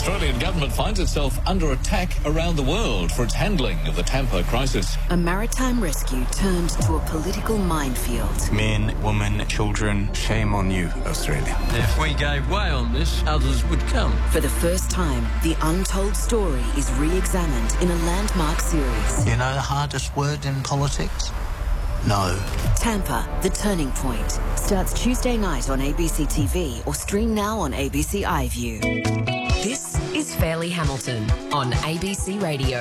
Australian government finds itself under attack around the world for its handling of the Tampa crisis. A maritime rescue turned to a political minefield. Men, women, children, shame on you, Australia. If we gave way on this, others would come. For the first time, the untold story is re-examined in a landmark series. You know the hardest word in politics? No. Tampa, The Turning Point, starts Tuesday night on ABC TV or stream now on ABC iView. This is Fairleigh Hamilton on ABC Radio.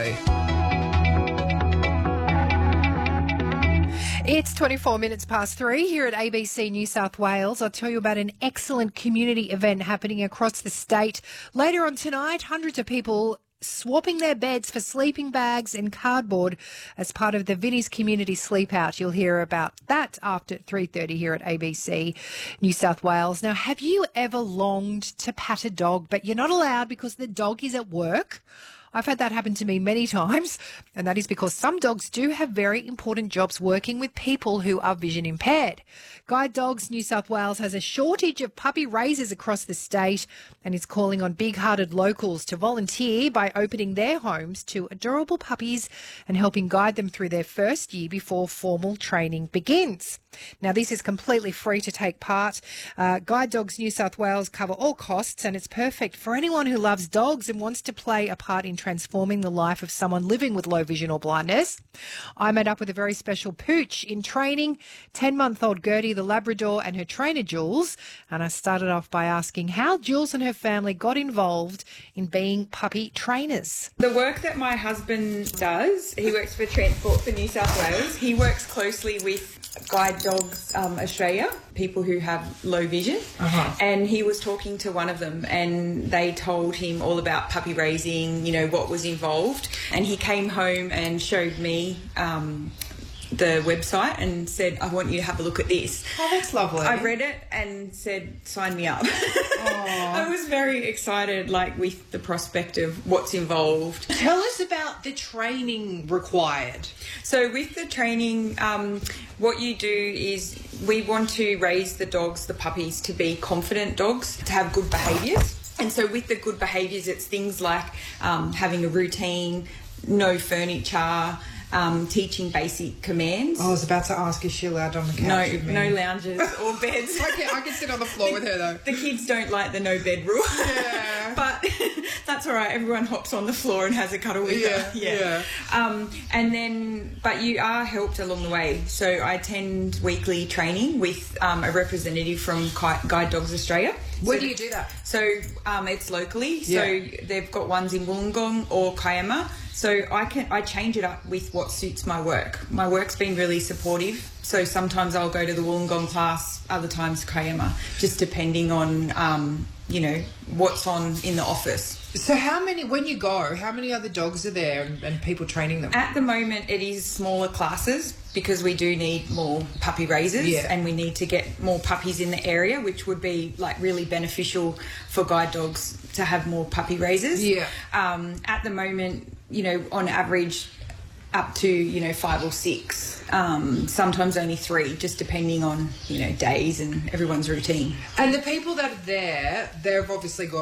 It's 24 minutes past 3 here at ABC New South Wales. I'll tell you about an excellent community event happening across the state. Later on tonight, hundreds of people swapping their beds for sleeping bags and cardboard as part of the Vinnie's Community Sleep Out. You'll hear about that after 3:30 here at ABC New South Wales. Now, have you ever longed to pat a dog, but you're not allowed because the dog is at work? I've had that happen to me many times, and that is because some dogs do have very important jobs working with people who are vision impaired. Guide Dogs New South Wales has a shortage of puppy raisers across the state and is calling on big-hearted locals to volunteer by opening their homes to adorable puppies and helping guide them through their first year before formal training begins. Now, this is completely free to take part. Guide Dogs New South Wales cover all costs, and it's perfect for anyone who loves dogs and wants to play a part in transforming the life of someone living with low vision or blindness. I met up with a very special pooch in training, 10-month-old Gertie the Labrador and her trainer Jules, and I started off by asking how Jules and her family got involved in being puppy trainers. The work that my husband does, he works for Transport for New South Wales. He works closely with Guide Dogs Australia, people who have low vision, and he was talking to one of them and they told him all about puppy raising, you know, what was involved, and he came home and showed me the website and said, I want you to have a look at this. Oh, that's lovely. I read it and said, sign me up. I was very excited, like, with the prospect of what's involved. Tell us about the training required. So with the training, what you do is we want to raise the dogs, the puppies, to be confident dogs, to have good behaviours. And so with the good behaviours, it's things like having a routine, no furniture, teaching basic commands. I was about to ask, is she allowed on the couch with me? No lounges or beds. I can sit on the floor with her, though. The kids don't like the no bed rule. Yeah. But that's all right. Everyone hops on the floor and has a cuddle with her. Yeah. And then, but you are helped along the way. So I attend weekly training with a representative from Guide Dogs Australia. Where do you do that? So it's locally. So they've got ones in Wollongong or Kiama. So I change it up with what suits my work. My work's been really supportive. So sometimes I'll go to the Wollongong class, other times Kiama, just depending on, you know, what's on in the office. So when you go, how many other dogs are there and people training them? At the moment, it is smaller classes because we do need more puppy raisers and we need to get more puppies in the area, which would be like really beneficial for guide dogs to have more puppy raisers. At the moment, you know, on average up to, you know, 5 or 6, sometimes only 3, just depending on, you know, days and everyone's routine. And the people that are there, they've obviously got